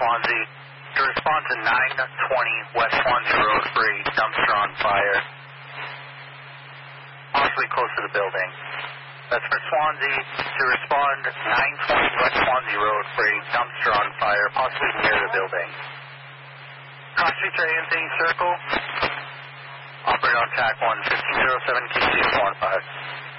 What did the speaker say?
Swansea. To respond to 920 West Swansea Road for a dumpster on fire, possibly close to the building. That's for Swansea. To respond 920 West Swansea Road for a dumpster on fire, possibly near the building. Cross streets are Anthony Circle. Operator on TAC 1, 1507 KC 15.